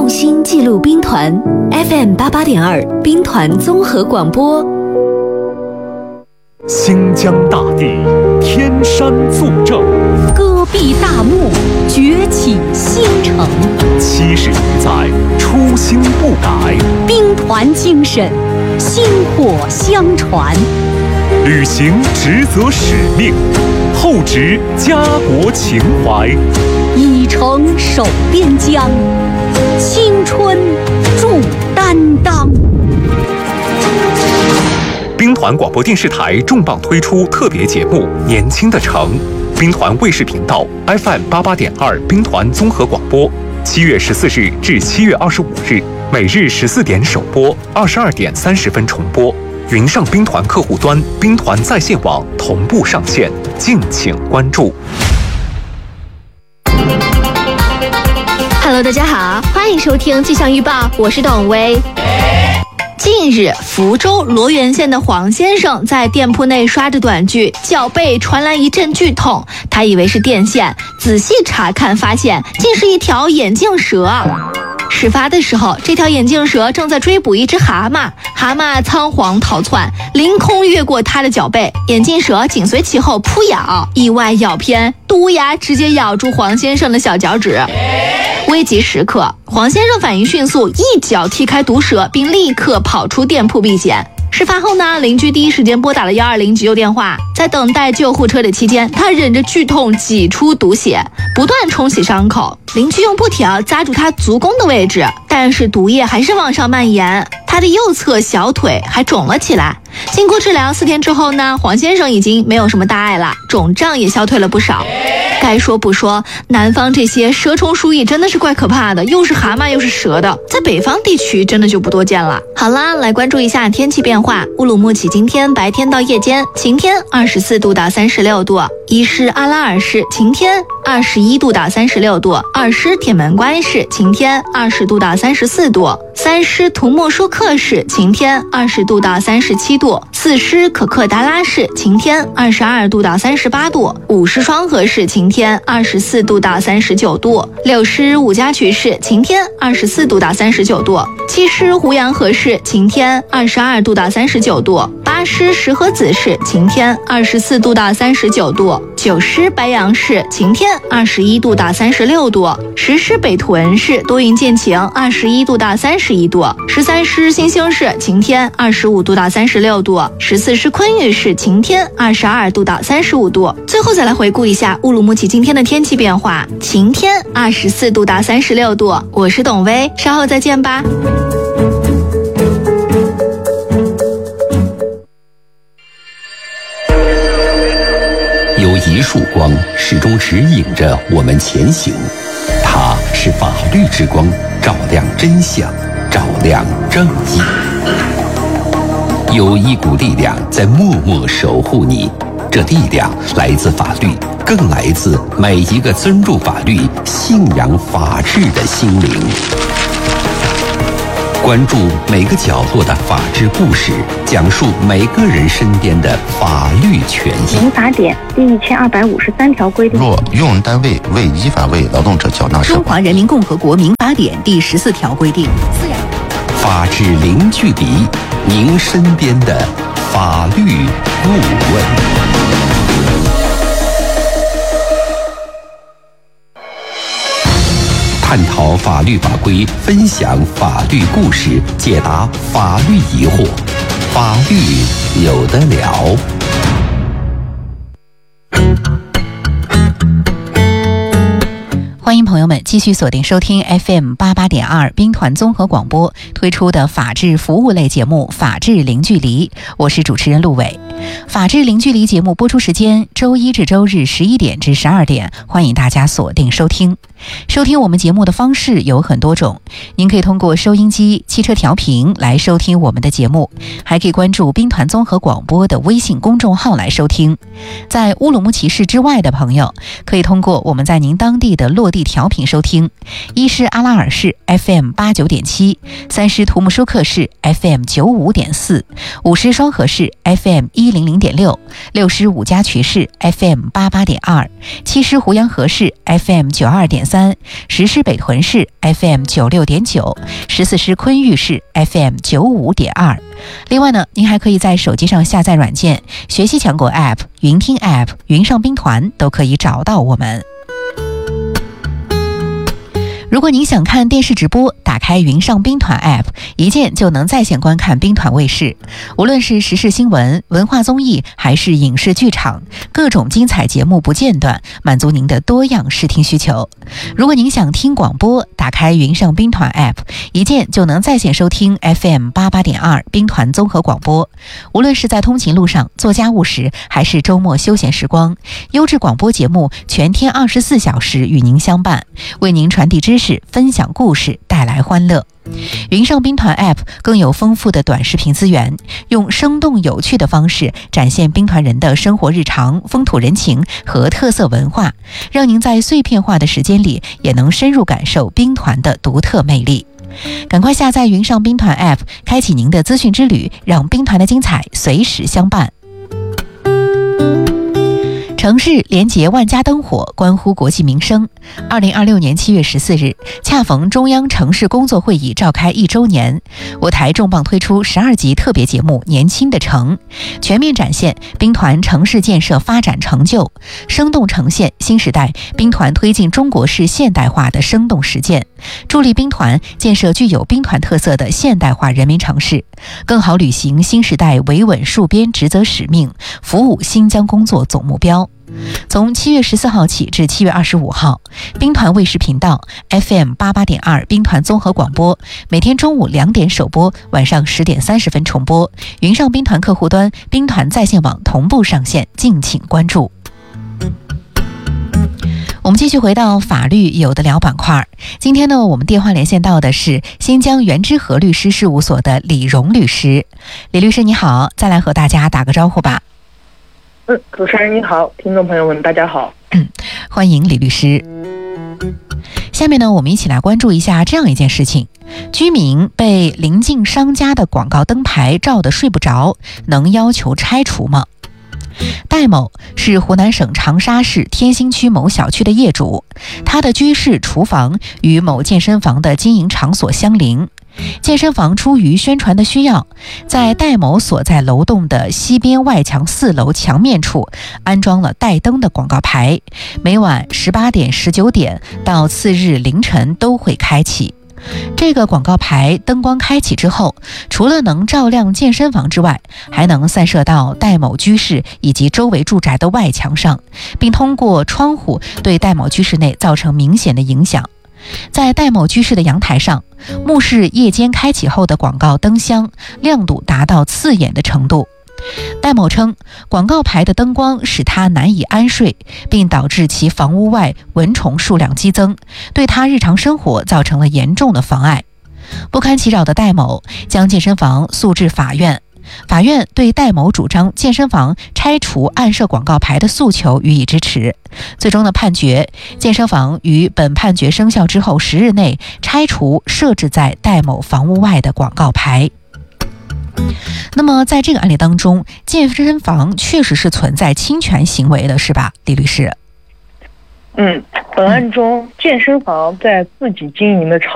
用心记录兵团 FM88.2 兵团综合广播。 新疆大地，天山作证， 戈壁大漠，崛起新城。 70余载，初心不改， 兵团精神，薪火相传。 履行职责使命，厚植家国情怀， 以诚守边疆，青春铸担当。 兵团广播电视台重磅推出特别节目《年轻的城》，兵团卫视频道 FM88.2 兵团综合广播，7月14日至7月25日，每日14点首播，22点30分重播。云上兵团客户端、兵团在线网同步上线，敬请关注。 Hello， 大家好，欢迎收听气象预报，我是董薇。近日，福州罗源县的黄先生在店铺内刷着短剧，脚背传来一阵剧痛，他以为是电线，仔细查看发现竟是一条眼镜蛇。事发的时候，这条眼镜蛇正在追捕一只蛤蟆，蛤蟆仓皇逃窜，凌空越过他的脚背，眼镜蛇紧随其后扑咬，意外咬偏，毒牙直接咬住黄先生的小脚趾。危急时刻，黄先生反应迅速，一脚踢开毒蛇，并立刻跑出店铺避险。事发后呢，邻居第一时间拨打了120急救电话。在等待救护车的期间，他忍着剧痛挤出毒血，不断冲洗伤口。邻居用布条扎住他足弓的位置，但是毒液还是往上蔓延，他的右侧小腿还肿了起来。经过治疗4天之后呢，黄先生已经没有什么大碍了，肿胀也消退了不少。该说不说，南方这些蛇虫鼠蚁真的是怪可怕的，又是蛤蟆又是蛇的，在北方地区真的就不多见了。好啦，来关注一下天气变化。乌鲁木齐今天白天到夜间晴天，24度到36度；伊施阿拉尔市晴天，21度到36度；二师铁门关市晴天，20度到34度；三师图木舒克市晴天，20度到37度；四师可克达拉市晴天，22度到38度；五师双河市晴天，24度到39度；六师五家渠市晴天，24度到39度；七师胡杨河市晴天，22度到39度；八师石河子市晴天，24度到39度；九师白杨市晴天，21度到36度；十师北屯市多云见晴，21度到31度；十三师新兴市晴天，25度到36度；十四师昆玉市晴天，22度到35度。最后再来回顾一下乌鲁木齐今天的天气变化：晴天，24度到36度。我是董薇，稍后再见吧。 有一束光始终指引着我们前行，它是法律之光，照亮真相，照亮正义。有一股力量在默默守护你，这力量来自法律，更来自每一个尊重法律、信仰法治的心灵。关注每个角落的法治故事，讲述每个人身边的法律权益。 民法典第1253条规定， 若用人单位未依法为劳动者缴纳社保。 中华人民共和国民法典第14条规定， 法治零距离，您身边的法律顾问。探讨法律法规，分享法律故事，解答法律疑惑，法律有得聊。 欢迎朋友们继续锁定收听 FM88.2 兵团综合广播推出的法治服务类节目《法治零距离》，我是主持人陆伟。法治零距离节目播出时间周一至周日11点至12点，欢迎大家锁定收听。收听我们节目的方式有很多种，您可以通过收音机、汽车调频来收听我们的节目，还可以关注兵团综合广播的微信公众号来收听。在乌鲁木齐市之外的朋友，可以通过我们在您当地的落地调频收听：一是阿拉尔市 FM89.7，三是图木舒克市 FM95.4，五是双河市 FM100.6，六是五家渠市 FM88.2，七是胡杨河市 FM92.3，十是北屯市 FM96 96.9，14师昆玉市 FM 95.2。另外呢，您还可以在手机上下载软件学习强国 App、云听 App、云上兵团，都可以找到我们。如果您想看电视直播，打开云上兵团 App， 一键就能在线观看兵团卫视。无论是时事新闻、文化综艺，还是影视剧场，各种精彩节目不间断，满足您的多样视听需求。如果您想听广播，打开云上兵团 App， 一键就能在线收听 FM 88.2兵团综合广播。无论是在通勤路上、做家务时，还是周末休闲时光，优质广播节目全天24小时与您相伴，为您传递知识、分享故事，带来欢乐。云上兵团 App 更有丰富的短视频资源，用生动有趣的方式展现兵团人的生活日常、风土人情和特色文化，让您在碎片化的时间里也能深入感受兵团的独特魅力。赶快下载云上兵团 App， 开启您的资讯之旅，让兵团的精彩随时相伴。城市连结万家灯火，关乎国计民生。2026年7月14日，恰逢中央城市工作会议召开1周年，我台重磅推出12集特别节目《年轻的城》，全面展现兵团城市建设发展成就，生动呈现新时代兵团推进中国式现代化的生动实践，助力兵团建设具有兵团特色的现代化人民城市，更好履行新时代维稳戍边职责使命，服务新疆工作总目标。从7月14号起至7月25号，兵团卫视频道 FM 88.2兵团综合广播，每天中午2点首播，晚上10点30分重播。云上兵团客户端、兵团在线网同步上线，敬请关注。我们继续回到法律有的聊板块。今天呢，我们电话连线到的是新疆元知和律师事务所的李荣律师。李律师你好，再来和大家打个招呼吧。 主持人你好，听众朋友们大家好。 欢迎李律师。下面呢，我们一起来关注一下这样一件事情：居民被邻近商家的广告灯牌照得睡不着，能要求拆除吗？戴某是湖南省长沙市天心区某小区的业主，他的居室、厨房与某健身房的经营场所相邻。健身房出于宣传的需要，在戴某所在楼栋的西边外墙4楼墙面处安装了带灯的广告牌，每晚18点、19点到次日凌晨都会开启。这个广告牌灯光开启之后，除了能照亮健身房之外，还能散射到戴某居室以及周围住宅的外墙上，并通过窗户对戴某居室内造成明显的影响。在戴某居室的阳台上，目视夜间开启后的广告灯箱亮度达到刺眼的程度。戴某称，广告牌的灯光使他难以安睡，并导致其房屋外蚊虫数量激增，对他日常生活造成了严重的妨碍。不堪其扰的戴某将健身房诉至法院，法院对戴某主张健身房拆除暗设广告牌的诉求予以支持。最终的判决，健身房于本判决生效之后10日内拆除设置在戴某房屋外的广告牌。那么在这个案例当中，健身房确实是存在侵权行为的，是吧，李律师？ 本案中健身房在自己经营的场